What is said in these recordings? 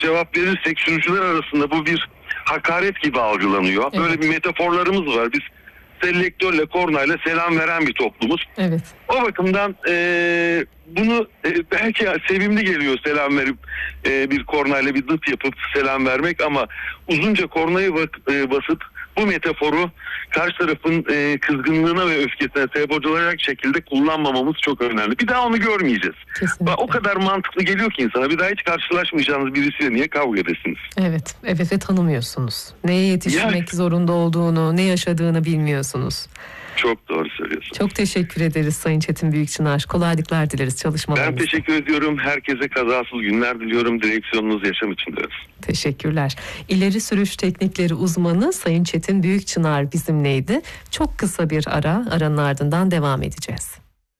cevap verirsek sürücüler arasında bu bir hakaret gibi algılanıyor. Evet. Böyle bir metaforlarımız var. Biz selektörle, kornayla selam veren bir toplumuz. Evet. O bakımdan bunu belki sevimli geliyor selam verip bir kornayla bir dıt yapıp selam vermek, ama uzunca kornayı basıp bu metaforu karşı tarafın kızgınlığına ve öfkesine sebep olacak şekilde kullanmamamız çok önemli. Bir daha onu görmeyeceğiz. Kesinlikle. O kadar mantıklı geliyor ki insana, bir daha hiç karşılaşmayacağınız birisiyle niye kavga edesiniz? Evet, evet ve tanımıyorsunuz. Neye yetişmek zorunda olduğunu, ne yaşadığını bilmiyorsunuz. Çok doğru söylüyorsunuz. Çok teşekkür ederiz Sayın Çetin Büyükçınar. Kolaylıklar dileriz çalışmalarınızda. Ben teşekkür ediyorum. Herkese kazasız günler diliyorum. Direksiyonunuz yaşam için dileriz. Teşekkürler. İleri sürüş teknikleri uzmanı Sayın Çetin Büyükçınar bizimleydi. Çok kısa bir aranın ardından devam edeceğiz.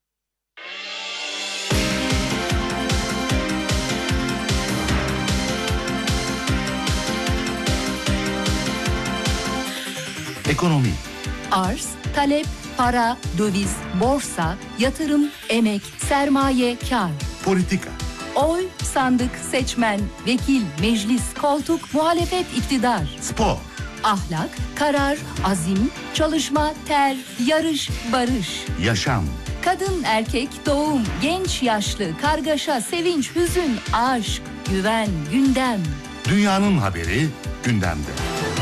Ekonomi. Arz, talep, para, döviz, borsa, yatırım, emek, sermaye, kar. Politika. Oy, sandık, seçmen, vekil, meclis, koltuk, muhalefet, iktidar. Spor. Ahlak, karar, azim, çalışma, ter, yarış, barış. Yaşam. Kadın, erkek, doğum, genç, yaşlı, kargaşa, sevinç, hüzün, aşk, güven, gündem. Dünyanın haberi gündemde.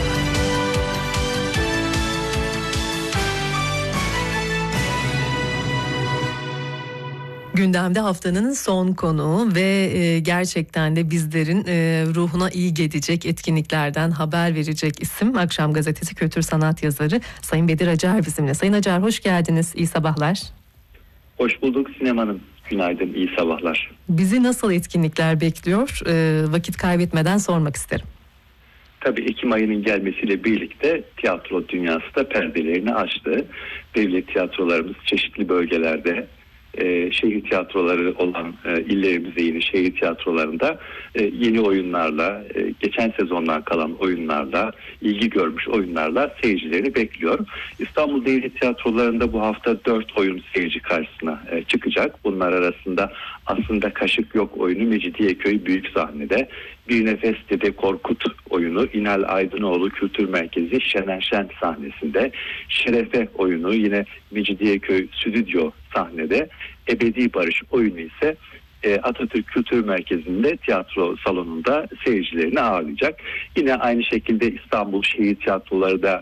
Gündemde haftanın son konuğu ve gerçekten de bizlerin ruhuna iyi gelecek etkinliklerden haber verecek isim. Akşam Gazetesi kültür sanat yazarı Sayın Bedir Acar bizimle. Sayın Acar hoş geldiniz. İyi sabahlar. Hoş bulduk Sinem Hanım. Günaydın, iyi sabahlar. Bizi nasıl etkinlikler bekliyor? Vakit kaybetmeden sormak isterim. Tabii Ekim ayının gelmesiyle birlikte tiyatro dünyası da perdelerini açtı. Devlet tiyatrolarımız çeşitli bölgelerde, şehir tiyatroları olan illerimize yeni şehir tiyatrolarında yeni oyunlarla, geçen sezondan kalan oyunlarla, ilgi görmüş oyunlarla seyircilerini bekliyor. İstanbul Devlet Tiyatroları'nda bu hafta 4 oyun seyirci karşısına çıkacak. Bunlar arasında Aslında Kaşık Yok oyunu Mecidiyeköy Büyük Sahne'de, Bir Nefes Dede Korkut oyunu İnal Aydınoğlu Kültür Merkezi Şener Şen sahnesinde, Şerefe oyunu yine Mecidiyeköy Stüdyo sahnede, Ebedi Barış oyunu ise Atatürk Kültür Merkezi'nde tiyatro salonunda seyircilerini ağırlayacak. Yine aynı şekilde İstanbul Şehir Tiyatroları da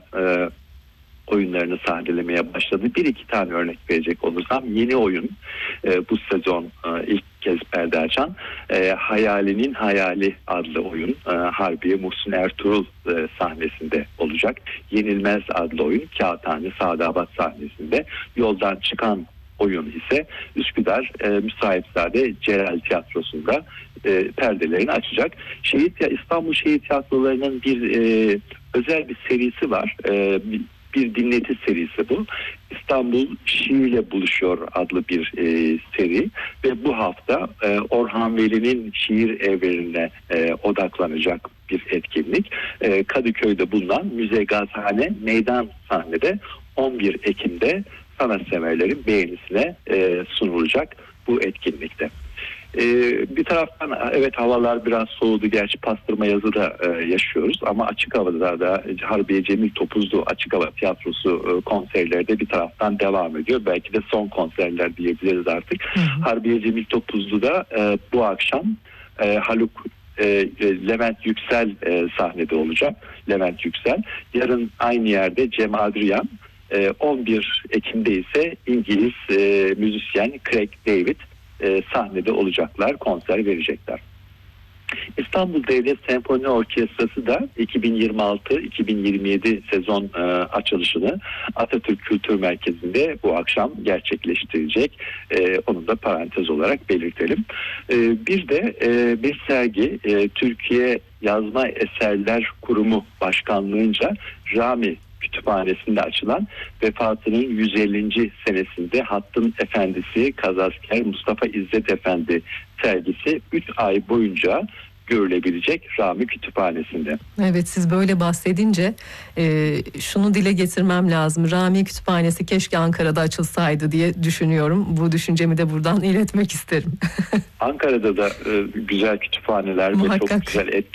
oyunlarını sahnelemeye başladı. Bir iki tane örnek verecek olursam, yeni oyun bu sezon ilk kez perde açan Hayalinin Hayali adlı oyun Harbiye Muhsin Ertuğrul sahnesinde olacak. Yenilmez adlı oyun Kağıthane Sadabat sahnesinde. Yoldan Çıkan oyun ise Üsküdar Müsahipzade Celal Tiyatrosu'nda perdelerini açacak. İstanbul Şehir Tiyatroları'nın bir özel bir serisi var. Bir dinleti serisi bu. İstanbul Şiirle Buluşuyor adlı bir seri ve bu hafta Orhan Veli'nin şiir evrenine odaklanacak bir etkinlik. Kadıköy'de bulunan Müze Gazhane Meydan sahnede 11 Ekim'de sanatseverlerin beğenisine sunulacak bu etkinlikte. Bir taraftan evet havalar biraz soğudu, gerçi pastırma yazı da yaşıyoruz ama açık havada da Harbiye Cemil Topuzlu Açık Hava Tiyatrosu konserleri de bir taraftan devam ediyor. Belki de son konserler diyebiliriz artık. Harbiye Cemil Topuzlu'da bu akşam Haluk Levent Yüksel sahnede olacak. Levent Yüksel. Yarın aynı yerde Cem Adrian. 11 Ekim'de ise İngiliz müzisyen Craig David sahnede olacaklar, konser verecekler. İstanbul Devlet Senfoni Orkestrası da 2026-2027 sezon açılışını Atatürk Kültür Merkezi'nde bu akşam gerçekleştirecek. Onu da parantez olarak belirtelim. Bir de bir sergi Türkiye Yazma Eserler Kurumu Başkanlığı'nca Rami Kütüphanesi'nde açılan vefatının 150. senesinde Hattın Efendisi Kazasker Mustafa İzzet Efendi sergisi 3 ay boyunca görülebilecek Rami Kütüphanesi'nde. Evet, siz böyle bahsedince şunu dile getirmem lazım. Rami Kütüphanesi keşke Ankara'da açılsaydı diye düşünüyorum. Bu düşüncemi de buradan iletmek isterim. Ankara'da da güzel kütüphaneler Muhakkak. ve çok güzel